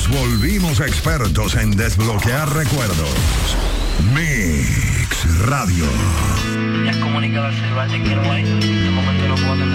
Nos volvimos expertos en desbloquear recuerdos. Mix Radio. Ya has comunicado al celular de quiero ahí. De momento no puedo